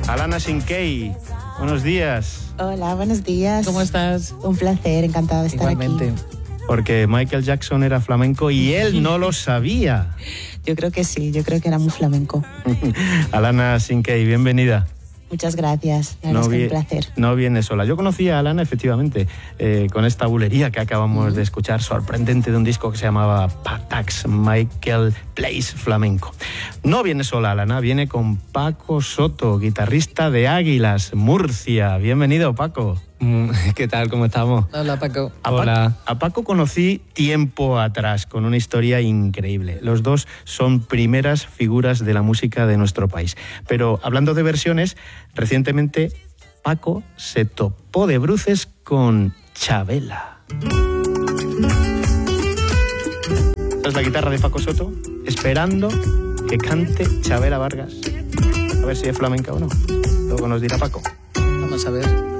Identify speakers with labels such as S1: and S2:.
S1: Alana Sinkey, buenos días.
S2: Hola, buenos días.
S3: ¿Cómo estás?
S2: Un placer, encantado de estar
S3: Igualmente.
S2: aquí.
S1: Porque Michael Jackson era flamenco y él no lo sabía.
S2: Yo creo que sí, yo creo que era muy flamenco.
S1: Alana Sinkey, bienvenida.
S2: Muchas gracias, la verdad es que un placer.
S1: No viene sola. Yo conocí a Alana, efectivamente, con esta bulería que acabamos de escuchar, sorprendente, de un disco que se llamaba Patax, Michael Plays Flamenco. No viene sola Alana, viene con Paco Soto, guitarrista de Águilas, Murcia. Bienvenido, Paco.
S4: ¿Qué tal? ¿Cómo estamos?
S3: Hola, Paco.
S4: Hola.
S1: A Paco conocí tiempo atrás, con una historia increíble. Los dos son primeras figuras de la música de nuestro país. Pero hablando de versiones, recientemente Paco se topó de bruces con Chabela. Esta es la guitarra de Paco Soto, esperando que cante Chabela Vargas. A ver si es flamenca o no. Luego nos dirá Paco.
S3: Vamos a ver.